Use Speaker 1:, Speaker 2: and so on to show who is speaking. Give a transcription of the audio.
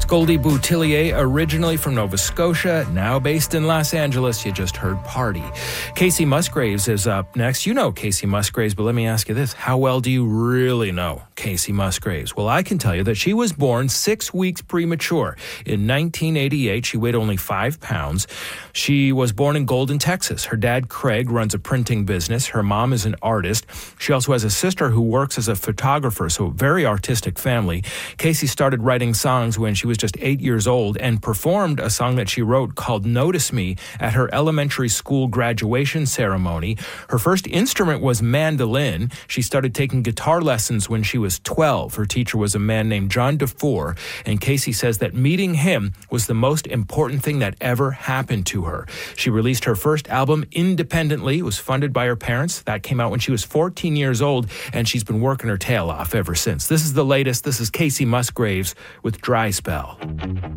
Speaker 1: Goldie Boutillier, originally from Nova Scotia, now based in Los Angeles. You just heard Party. Kacey Musgraves is up next. You know Kacey Musgraves, but let me ask you this. How well do you really know Kacey Musgraves? Well, I can tell you that she was born 6 weeks premature. In 1988, she weighed only 5 pounds. She was born in Golden, Texas. Her dad, Craig, runs a printing business. Her mom is an artist. She also has a sister who works as a photographer, so a very artistic family. Kacey started writing songs when she was just 8 years old and performed a song that she wrote called Notice Me at her elementary school graduation ceremony. Her first instrument was mandolin. She started taking guitar lessons when she was 12. Her teacher was a man named John DeFore, and Kacey says that meeting him was the most important thing that ever happened to her. She released her first album independently. It was funded by her parents. That came out when she was 14 years old, and she's been working her tail off ever since. This is the latest. This is Kacey Musgraves with Dry Spell.